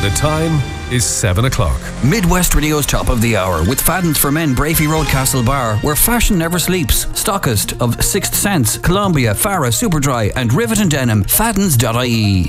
The time is 7 o'clock. Midwest Radio's Top of the Hour with Fadden's for Men, Brafey Road, Castlebar, where fashion never sleeps. Stockist of Sixth Sense, Columbia, Farah, Superdry and Rivet and Denim. Faddens.ie.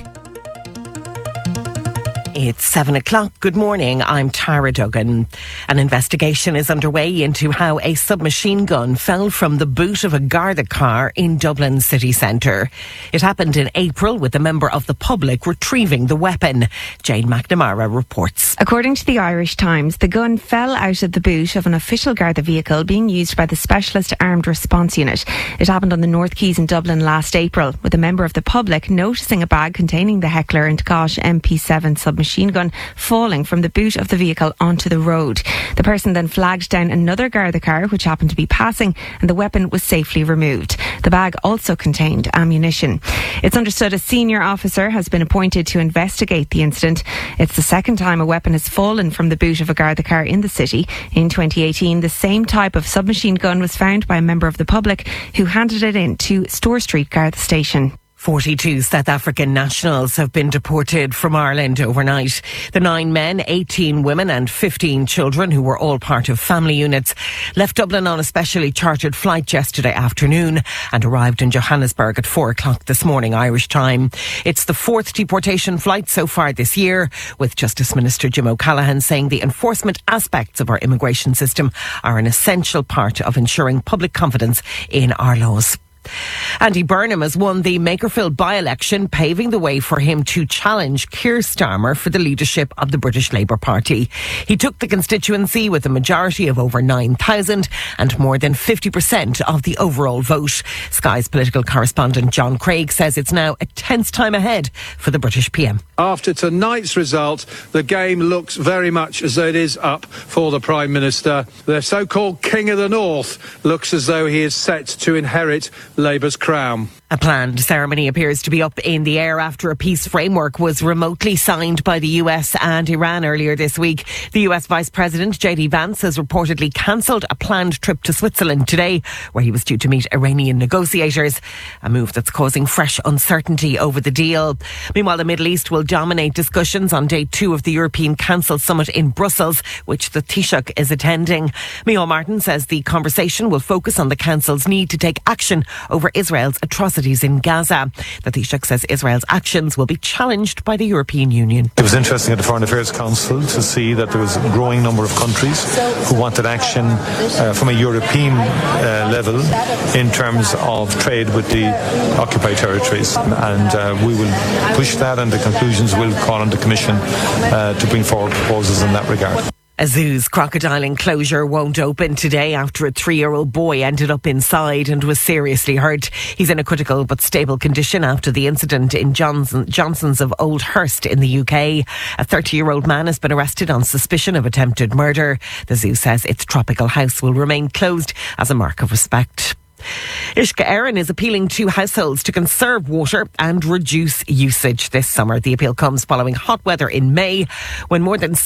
It's 7 o'clock. Good morning. I'm Tara Duggan. An investigation is underway into how a submachine gun fell from the boot of a Garda car in Dublin city centre. It happened in April with a member of the public retrieving the weapon. Jane McNamara reports. According to the Irish Times, the gun fell out of the boot of an official Garda vehicle being used by the Specialist Armed Response Unit. It happened on the North Quays in Dublin last April, with a member of the public noticing a bag containing the Heckler and Koch MP7 submachine gun falling from the boot of the vehicle onto the road. The person then flagged down another Garda car which happened to be passing, and the weapon was safely removed. The bag also contained ammunition. It's understood a senior officer has been appointed to investigate the incident. It's the second time a weapon has fallen from the boot of a Garda car in the city. In 2018, the same type of submachine gun was found by a member of the public who handed it in to Store Street Garda Station. 42 South African nationals have been deported from Ireland overnight. The 9 men, 18 women and 15 children, who were all part of family units, left Dublin on a specially chartered flight yesterday afternoon and arrived in Johannesburg at 4 o'clock this morning, Irish time. It's the 4th deportation flight so far this year, with Justice Minister Jim O'Callaghan saying the enforcement aspects of our immigration system are an essential part of ensuring public confidence in our laws. Andy Burnham has won the Makerfield by-election, paving the way for him to challenge Keir Starmer for the leadership of the British Labour Party. He took the constituency with a majority of over 9,000 and more than 50% of the overall vote. Sky's political correspondent John Craig says it's now a tense time ahead for the British PM. After tonight's result, the game looks very much as though it is up for the Prime Minister. The so-called King of the North looks as though he is set to inherit Labour's crown. A planned ceremony appears to be up in the air after a peace framework was remotely signed by the US and Iran earlier this week. The US Vice President JD Vance has reportedly cancelled a planned trip to Switzerland today, where he was due to meet Iranian negotiators, a move that's causing fresh uncertainty over the deal. Meanwhile, the Middle East will dominate discussions on day 2 of the European Council summit in Brussels, which the Taoiseach is attending. Micheál Martin says the conversation will focus on the Council's need to take action over Israel's atrocities in Gaza. The Taoiseach says Israel's actions will be challenged by the European Union. It was interesting at the Foreign Affairs Council to see that there was a growing number of countries who wanted action from a European level in terms of trade with the occupied territories, and we will push that, and the conclusions will call on the Commission to bring forward proposals in that regard. A zoo's crocodile enclosure won't open today after a 3-year-old boy ended up inside and was seriously hurt. He's in a critical but stable condition after the incident in Johnson's of Old Hurst in the UK. A 30-year-old man has been arrested on suspicion of attempted murder. The zoo says its tropical house will remain closed as a mark of respect. Uisce Éireann is appealing to households to conserve water and reduce usage this summer. The appeal comes following hot weather in May, when more than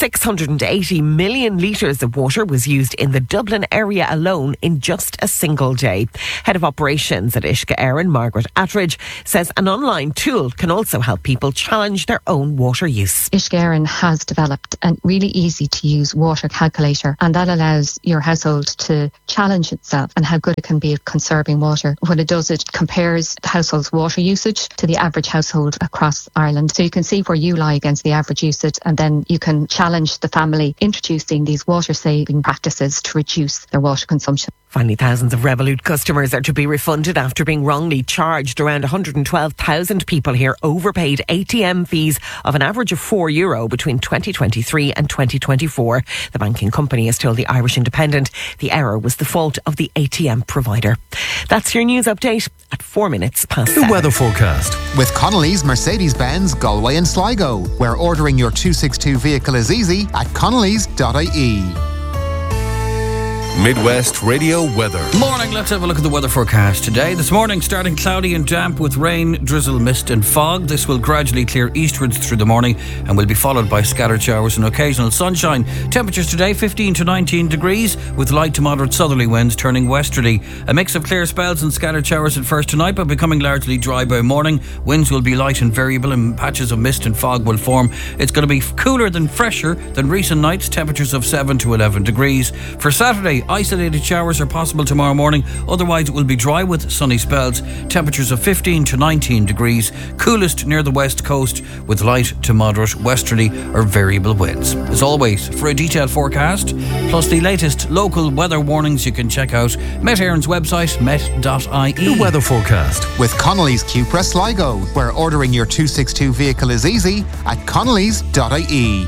680 million litres of water was used in the Dublin area alone in just a single day. Head of operations at Uisce Éireann, Margaret Attridge, says an online tool can also help people challenge their own water use. Uisce Éireann has developed a really easy to use water calculator, and that allows your household to challenge itself and how good it can be at conserving water. What it does, it compares the household's water usage to the average household across Ireland. So you can see where you lie against the average usage, and then you can challenge the family introducing these water saving practices to reduce their water consumption. Finally, thousands of Revolut customers are to be refunded after being wrongly charged. Around 112,000 people here overpaid ATM fees of an average of €4 between 2023 and 2024. The banking company has told the Irish Independent the error was the fault of the ATM provider. That's your news update at 4 minutes past 7. The weather forecast. With Connolly's Mercedes-Benz, Galway and Sligo, where ordering your 262 vehicle is easy at connellys.ie. Midwest Radio weather. Morning, let's have a look at the weather forecast today. This morning starting cloudy and damp with rain, drizzle, mist and fog. This will gradually clear eastwards through the morning and will be followed by scattered showers and occasional sunshine. Temperatures today 15 to 19 degrees with light to moderate southerly winds turning westerly. A mix of clear spells and scattered showers at first tonight, but becoming largely dry by morning. Winds will be light and variable and patches of mist and fog will form. It's going to be cooler than fresher than recent nights. Temperatures of 7 to 11 degrees. For Saturday, isolated showers are possible tomorrow morning. Otherwise it will be dry with sunny spells. Temperatures of 15 to 19 degrees. Coolest near the west coast with light to moderate westerly or variable winds. As always, for a detailed forecast plus the latest local weather warnings, you can check out Met Éireann's website, met.ie. The weather forecast with Connolly's Cupra Sligo, where ordering your 262 vehicle is easy at connellys.ie.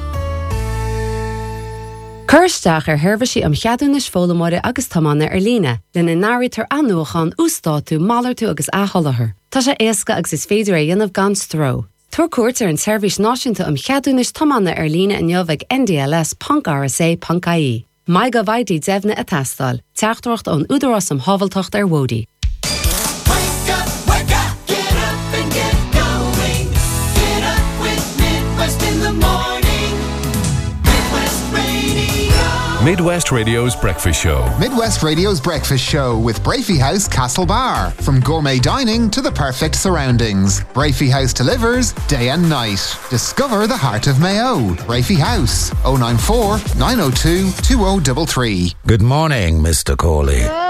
Kirsteach Hervisi cheadúnis fólamóide agus tamána líne, lena náritar anúchan ústáú málartú agus áhallathair. Tá sé éasca agus is féidir dhéanamh gan stró. Tuair cuairt an seirbhís náisiúnta cheadúnis tamána líne an jobhag ndls.rsa.ie. Mai go bhaidí deimhna a tastal, teachtacht an údarás am hábhaltacht Wodi. Wake up, get up and get going. Get up with Midwest in the morning. Midwest Radio. Midwest Radio's breakfast show. Midwest Radio's breakfast show with Brafey House Castlebar. From gourmet dining to the perfect surroundings, Brafey House delivers day and night. Discover the heart of Mayo. Brafey House, 094 902 2033. Good morning, Mr. Corley.